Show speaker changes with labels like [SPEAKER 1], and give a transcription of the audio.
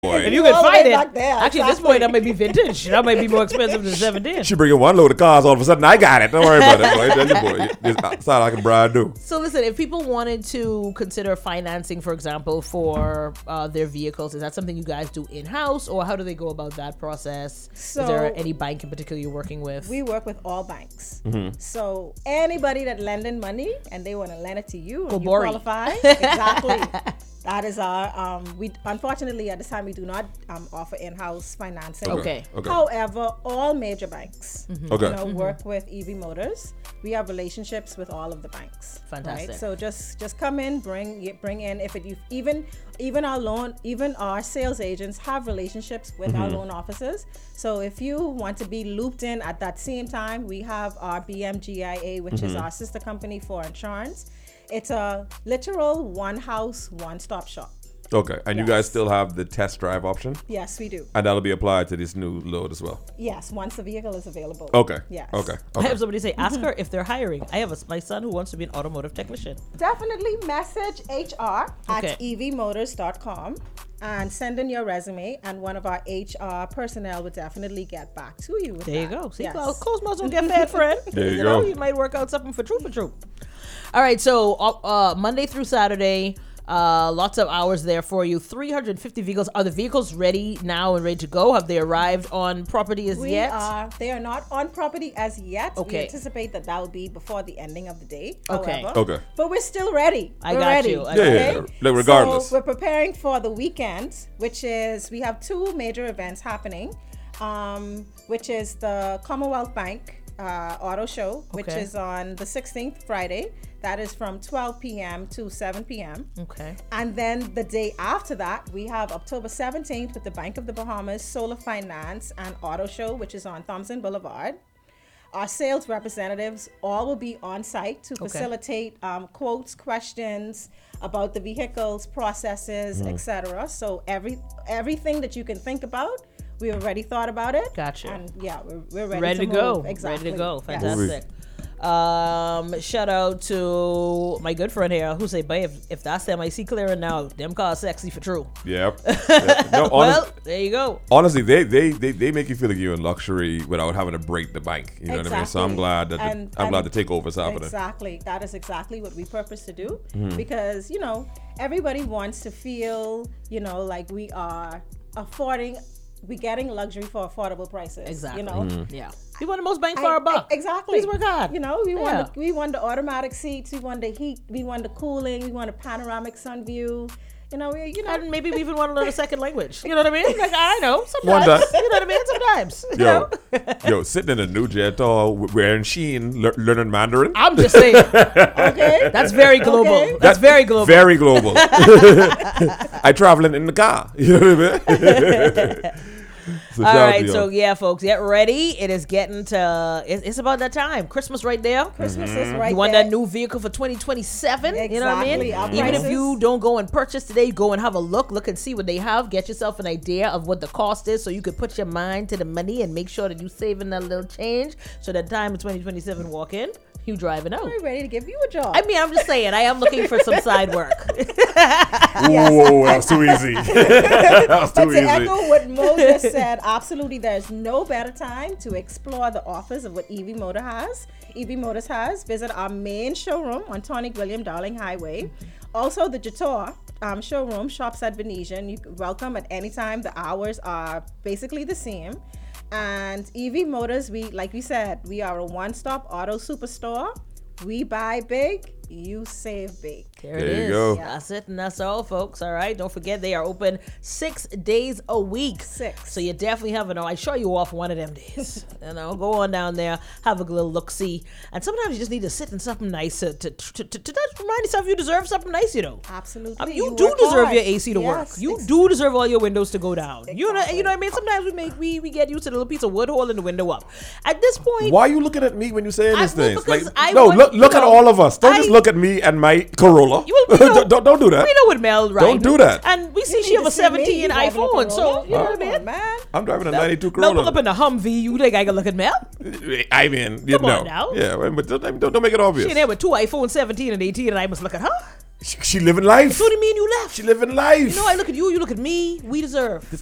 [SPEAKER 1] If you can find it,
[SPEAKER 2] actually,
[SPEAKER 1] at this point, that might be vintage. That might be more expensive than 17.
[SPEAKER 3] She bring in one load of cars, all of a sudden, I got it. Don't worry about it, boy. Tell you, boy. That's all I can bride do.
[SPEAKER 1] So listen, if people wanted to consider financing, for example, for their vehicles, is that something you guys do in-house, or how do they go about that process?
[SPEAKER 2] So,
[SPEAKER 1] is there any bank in particular you're working with?
[SPEAKER 2] We work with all banks. So anybody that lending money and they want to lend it to you and you qualify, exactly. That is our, we unfortunately at this time we do not offer in-house financing.
[SPEAKER 1] Okay.
[SPEAKER 2] However, all major banks work with EV Motors. We have relationships with all of the banks.
[SPEAKER 1] Fantastic.
[SPEAKER 2] Right? So just come in, bring in, even our sales agents have relationships with our loan officers. So if you want to be looped in at that same time, we have our BMGIA, which is our sister company for insurance. It's a literal one house, one stop shop.
[SPEAKER 3] Okay, and you guys still have the test drive option?
[SPEAKER 2] Yes, we do.
[SPEAKER 3] And that'll be applied to this new load as well?
[SPEAKER 2] Yes, once the vehicle is available.
[SPEAKER 3] Okay.
[SPEAKER 2] Yes.
[SPEAKER 3] Okay.
[SPEAKER 1] I have somebody say, ask her if they're hiring. I have my son who wants to be an automotive technician.
[SPEAKER 2] Definitely message HR at evmotors.com and send in your resume, and one of our HR personnel would definitely get back to you with
[SPEAKER 1] There
[SPEAKER 2] that.
[SPEAKER 1] you go. See,
[SPEAKER 2] yes.
[SPEAKER 1] close mouths don't get fed, friend.
[SPEAKER 3] There you go.
[SPEAKER 1] You might work out something for troop. All right, so Monday through Saturday, lots of hours there for you. 350 vehicles. Are the vehicles ready now and ready to go? Have they arrived on property yet?
[SPEAKER 2] They are not on property as yet.
[SPEAKER 1] Okay.
[SPEAKER 2] We anticipate that will be before the ending of the day.
[SPEAKER 1] Okay.
[SPEAKER 2] However.
[SPEAKER 3] Okay.
[SPEAKER 2] But we're still ready.
[SPEAKER 1] I
[SPEAKER 2] We're
[SPEAKER 1] got
[SPEAKER 2] ready.
[SPEAKER 1] you.
[SPEAKER 3] Yeah. Like, regardless.
[SPEAKER 2] So we're preparing for the weekend, which is, we have two major events happening, which is the Commonwealth Bank auto show, which is on the 16th, Friday. That is from 12 p.m. to 7 p.m.
[SPEAKER 1] Okay.
[SPEAKER 2] And then the day after that, we have October 17th with the Bank of the Bahamas Solar Finance and Auto Show, which is on Thompson Boulevard. Our sales representatives all will be on site to facilitate quotes, questions about the vehicles, processes, etc. So everything that you can think about, we already thought about it.
[SPEAKER 1] Gotcha.
[SPEAKER 2] And yeah, we're ready to
[SPEAKER 1] go.
[SPEAKER 2] move. Exactly.
[SPEAKER 1] Ready to go.
[SPEAKER 2] Yes.
[SPEAKER 1] Fantastic. Shout out to my good friend here who say, "Babe, if that's the MIC clearing now, them cars sexy for true."
[SPEAKER 3] Yep. No,
[SPEAKER 1] Well, there you go.
[SPEAKER 3] Honestly, they make you feel like you're in luxury without having to break the bank. You know what I mean? So I'm glad that I'm glad the takeover is happening.
[SPEAKER 2] Exactly. That is exactly what we purpose to do, because everybody wants to feel like we are we getting luxury for affordable prices.
[SPEAKER 1] Exactly. Yeah. We want the most bang for our buck.
[SPEAKER 2] Exactly.
[SPEAKER 1] Please work hard.
[SPEAKER 2] We want the automatic seats. We want the heat. We want the cooling. We want a panoramic sun view.
[SPEAKER 1] And maybe we even want to learn a second language. You know what I mean? Like, I know. Sometimes.
[SPEAKER 3] Wonder.
[SPEAKER 1] You know what I mean? Sometimes.
[SPEAKER 3] Yo, sitting in a new jet or wearing Shein, learning Mandarin.
[SPEAKER 1] I'm just saying.
[SPEAKER 2] Okay.
[SPEAKER 1] That's very global.
[SPEAKER 2] Okay.
[SPEAKER 1] That's very global.
[SPEAKER 3] Very global. I traveling in the car. You know what I mean? So
[SPEAKER 1] all right, so yeah, folks, get ready. It is getting to, it's about that time. Christmas right there.
[SPEAKER 2] Christmas is right
[SPEAKER 1] You want
[SPEAKER 2] there.
[SPEAKER 1] that new vehicle for 2027?
[SPEAKER 2] Exactly.
[SPEAKER 1] You know what I mean?
[SPEAKER 2] Our
[SPEAKER 1] Even if
[SPEAKER 2] prices.
[SPEAKER 1] you don't go and purchase today, go and have a look and see what they have. Get yourself an idea of what the cost is so you can put your mind to the money and make sure that you're saving that little change so that time in 2027 walk in, you driving out.
[SPEAKER 2] We're ready to give you a job.
[SPEAKER 1] I mean, I'm just saying, I am looking for some side work.
[SPEAKER 3] Whoa, that was too easy. That was
[SPEAKER 2] But
[SPEAKER 3] too
[SPEAKER 2] to
[SPEAKER 3] easy.
[SPEAKER 2] echo what Mo just said, absolutely, there's no better time to explore the offers of what EV Motors has. Visit our main showroom on Tonic William Darling Highway. Also, the Jator showroom, Shops at Venetian. You can welcome at any time. The hours are basically the same. And EV Motors, like we said, we are a one-stop auto superstore. We buy big, you save big.
[SPEAKER 1] There
[SPEAKER 3] There
[SPEAKER 1] it
[SPEAKER 3] you
[SPEAKER 1] is.
[SPEAKER 3] go.
[SPEAKER 1] That's it, and that's all, folks. All right, don't forget they are open 6 days a week.
[SPEAKER 2] 6.
[SPEAKER 1] So you definitely have I show you off one of them days. Go on down there, have a little look see, and sometimes you just need to sit in something nice to remind yourself you deserve something nice.
[SPEAKER 2] Absolutely.
[SPEAKER 1] I mean, you do
[SPEAKER 2] work
[SPEAKER 1] deserve
[SPEAKER 2] hard.
[SPEAKER 1] your AC to work.
[SPEAKER 2] Yes,
[SPEAKER 1] You do deserve all your windows to go down. You know
[SPEAKER 2] Exactly.
[SPEAKER 1] what I mean. Sometimes we get used to the little piece of wood holding the window up. At this point,
[SPEAKER 3] Why are you looking at me when you're saying these things?
[SPEAKER 1] because
[SPEAKER 3] Like,
[SPEAKER 1] I
[SPEAKER 3] no,
[SPEAKER 1] want-
[SPEAKER 3] look at all of us. Don't
[SPEAKER 1] I-
[SPEAKER 3] just look at me and my Corolla. Don't do that.
[SPEAKER 1] we know what Mel, right?
[SPEAKER 3] Don't do that.
[SPEAKER 1] And we see
[SPEAKER 2] You
[SPEAKER 1] she
[SPEAKER 2] need
[SPEAKER 1] have a
[SPEAKER 2] to see me.
[SPEAKER 1] 17
[SPEAKER 2] You driving a
[SPEAKER 1] iPhone, so
[SPEAKER 2] Corolla?
[SPEAKER 1] you know what I
[SPEAKER 2] Come
[SPEAKER 1] mean.
[SPEAKER 2] on, man.
[SPEAKER 3] I'm driving a 92
[SPEAKER 1] Mel pull
[SPEAKER 3] Corolla.
[SPEAKER 1] up in a Humvee. You think I can look at Mel?
[SPEAKER 3] I mean,
[SPEAKER 1] Come on now.
[SPEAKER 3] Yeah, but don't make it obvious.
[SPEAKER 1] She in there with 2 iPhone 17 and 18, and I must look at her.
[SPEAKER 3] She living life.
[SPEAKER 1] It's only me and you left.
[SPEAKER 3] She living life.
[SPEAKER 1] You know, I look at you, you look at me. We deserve.